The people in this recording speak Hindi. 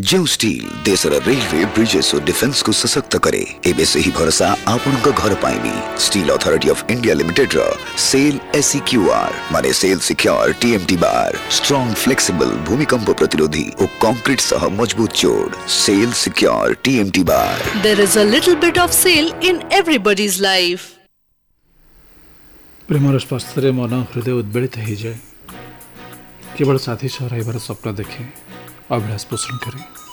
जो स्टील देशर रेलवे ब्रिजेस और डिफेंस को सशक्त करे एबे से ही भरोसा आपन का घर पाइबी। Steel authority of India limited रा सेल SEQR माने सेल सिक्योर TMT बार स्ट्रांग फ्लेक्सिबल भूमिकंप प्रतिरोधी और कंक्रीट सह मजबूत जोड़ cell secure TMT bar. There is a little bit of sale in everybody's life. Premiere स्पष्टरे मन हृदय उद्वेलित हो जाए। केवल साथी सह रहिबार स्वप्न देखे अभिलाष पोषण करे।